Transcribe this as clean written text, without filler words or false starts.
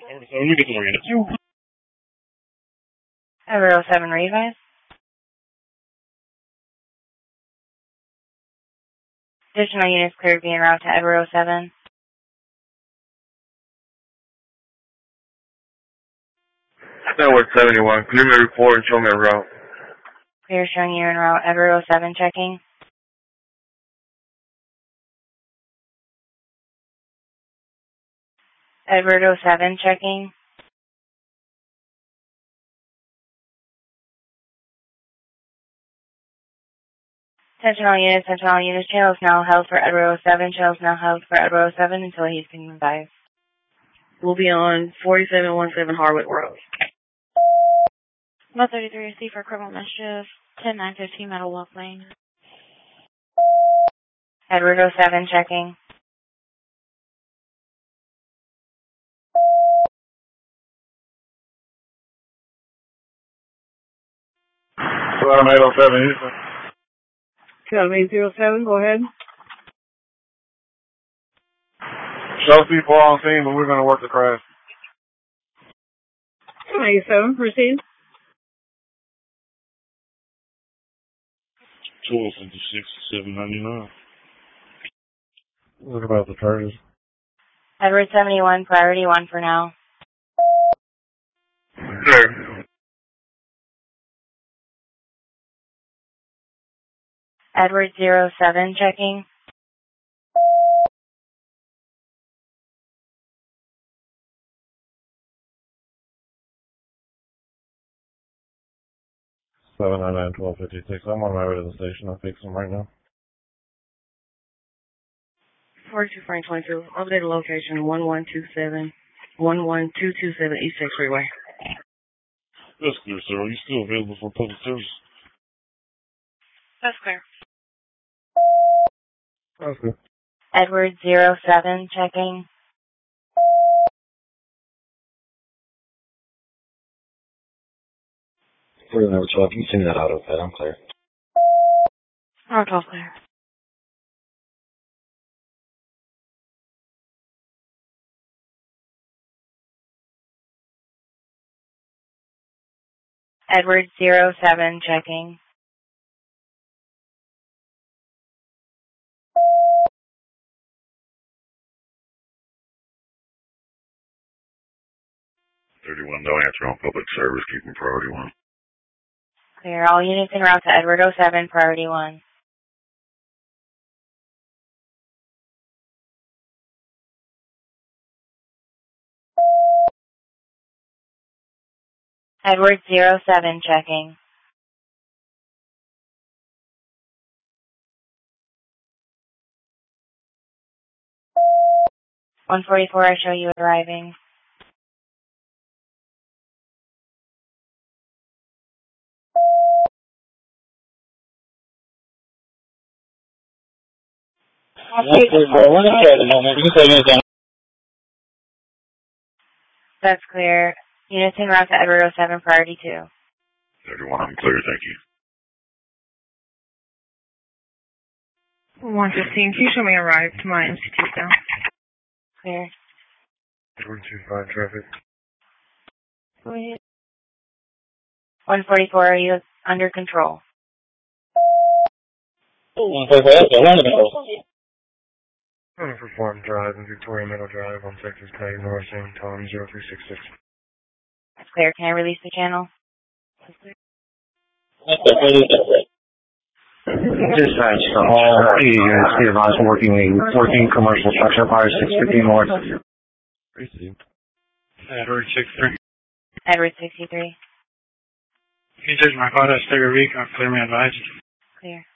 So you get the unit. Ever 07 Revive. Additional units cleared being route to Ever 07. Network 71, clear me report and show me a route. Clear showing you en route. Ever 07 checking. Edward 07 checking. Attention all units, channel is now held for Edward 07. Channel is now held for Edward 07 until he's been revived. We'll be on 4717 Harwick Road. 133 receive for criminal mischief. 10915 Meadow Walk Lane. Edward 07 checking. I'm 807, Houston. Channel 807, go ahead. Show people on scene, but we're going to work the crash. 87, proceed. 1256 799. Look about the charges. Edward 71, priority 1 for now. Sure. Edward 07 checking. I'm on my way to the station. I'll fix them right now. 42 Frank 22, updated location 11227 East Tech Freeway. That's clear, sir. Are you still available for public service? That's clear. That's good. Edward 07 checking. We're number 12. You can send that auto pad. I'm clear. Number 12 clear. Edward 07 checking. Don't answer on public service. Keep them priority 1. Clear. All units en route to Edward 07, priority 1. Edward 07 checking. $144, I show you arriving. That's clear. Units en route to Edward 07, priority 2. 31, I'm clear. Thank you. 115, can you show me a ride to my institute now? Clear. 125 traffic. Go ahead. 144, are you under control? 1 for Farm Drive and Victoria Middle Drive on Texas Pay, North St. Tom 0366. That's clear. Can I release the channel? Dispatch to all units. Be advised working commercial structure fire 650 north. Received. Edward 63. Edward 63. Can you judge my call? That's 30 week. Clear me advised. Clear.